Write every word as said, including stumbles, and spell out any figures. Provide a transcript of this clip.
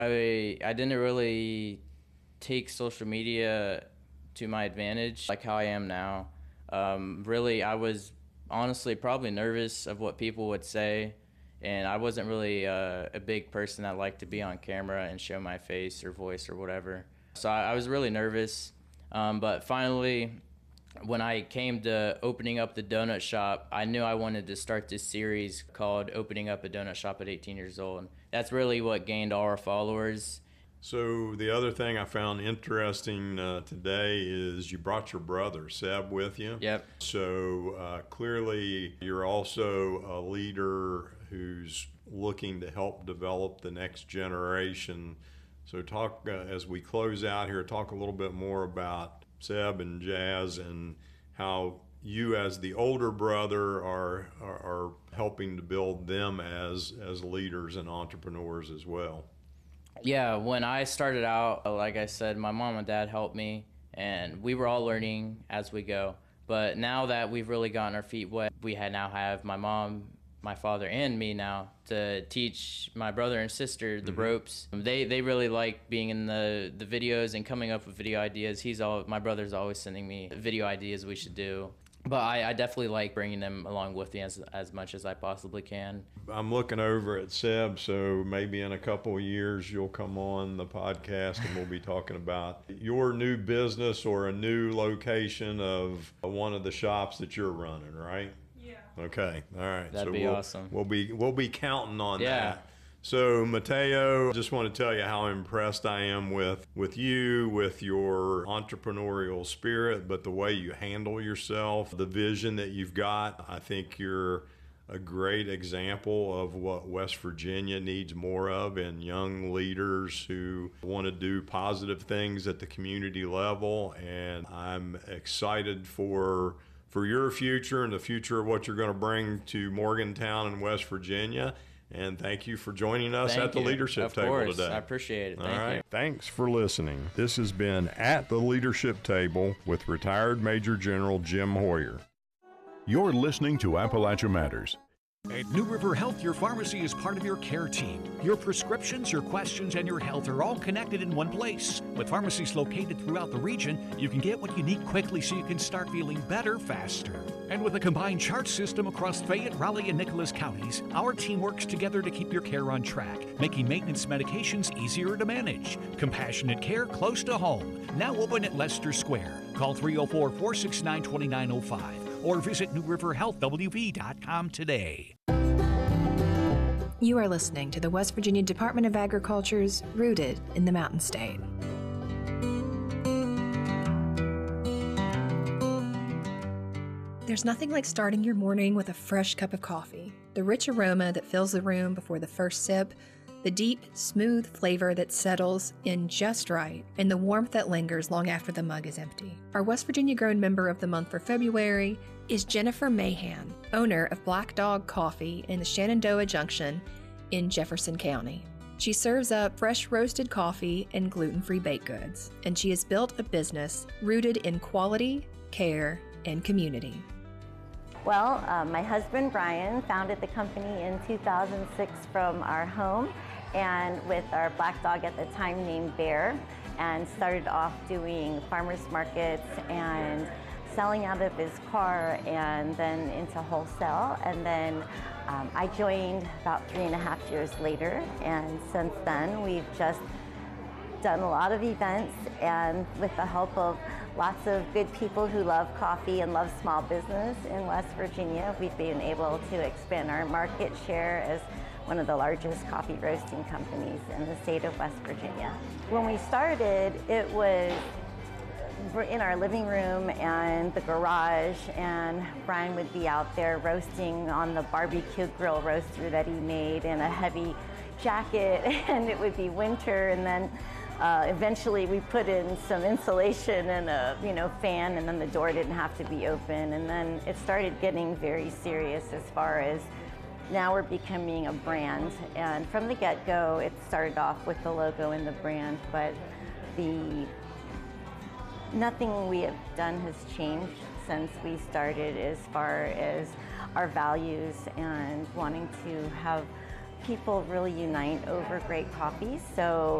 I I didn't really take social media to my advantage like how I am now. Um, really, I was honestly probably nervous of what people would say, and I wasn't really uh, a big person that liked to be on camera and show my face or voice or whatever. So I, I was really nervous, um, but finally, when I came to opening up the donut shop, I knew I wanted to start this series called Opening Up a Donut Shop at eighteen years old. That's really what gained all our followers. So the other thing I found interesting uh, today is you brought your brother, Seb, with you. Yep. So uh, clearly you're also a leader who's looking to help develop the next generation. So talk, uh, as we close out here, talk a little bit more about Seb and Jazz and how you as the older brother are, are, are helping to build them as, as leaders and entrepreneurs as well. Yeah, when I started out, like I said, my mom and dad helped me, and we were all learning as we go. But now that we've really gotten our feet wet, we had now have my mom, my father, and me now to teach my brother and sister the mm-hmm. ropes. They they really like being in the, the videos and coming up with video ideas. He's all my brother's always sending me video ideas we should do. But I, I definitely like bringing them along with me as, as much as I possibly can. I'm looking over at Seb, so maybe in a couple of years you'll come on the podcast and we'll be talking about your new business or a new location of one of the shops that you're running, right? Yeah. Okay. All right. That'd so be we'll, awesome. We'll be we'll be counting on yeah. that. So Mateo, just want to tell you how impressed I am with, with you, with your entrepreneurial spirit, but the way you handle yourself, the vision that you've got. I think you're a great example of what West Virginia needs more of in young leaders who want to do positive things at the community level. And I'm excited for for your future and the future of what you're going to bring to Morgantown and West Virginia. And thank you for joining us thank at the you. leadership of table course. today. I appreciate it. Thank All right. you. Thanks for listening. This has been At the Leadership Table with retired Major General Jim Hoyer. You're listening to Appalachia Matters. At New River Health, your pharmacy is part of your care team. Your prescriptions, your questions, and your health are all connected in one place. With pharmacies located throughout the region, you can get what you need quickly so you can start feeling better faster. And with a combined chart system across Fayette, Raleigh, and Nicholas counties, our team works together to keep your care on track, making maintenance medications easier to manage. Compassionate care close to home. Now open at Leicester Square. Call three oh four, four six nine, two nine oh five or visit new river health w v dot com today. You are listening to the West Virginia Department of Agriculture's Rooted in the Mountain State. There's nothing like starting your morning with a fresh cup of coffee. The rich aroma that fills the room before the first sip, the deep, smooth flavor that settles in just right, and the warmth that lingers long after the mug is empty. Our West Virginia Grown Member of the Month for February is Jennifer Mahan, owner of Black Dog Coffee in the Shenandoah Junction in Jefferson County. She serves up fresh roasted coffee and gluten-free baked goods, and she has built a business rooted in quality, care, and community. Well, uh, my husband Brian founded the company in two thousand six from our home and with our black dog at the time named Bear, and started off doing farmers markets and selling out of his car and then into wholesale. And then um, I joined about three and a half years later, and since then we've just done a lot of events, and with the help of lots of good people who love coffee and love small business in West Virginia, we've been able to expand our market share as one of the largest coffee roasting companies in the state of West Virginia. When we started, it was in our living room and the garage, and Brian would be out there roasting on the barbecue grill roaster that he made in a heavy jacket, and it would be winter, and then Uh, eventually we put in some insulation and a you know fan, and then the door didn't have to be open, and then it started getting very serious as far as now we're becoming a brand. And from the get-go it started off with the logo and the brand, but the nothing we have done has changed since we started as far as our values and wanting to have People really unite over great coffee, so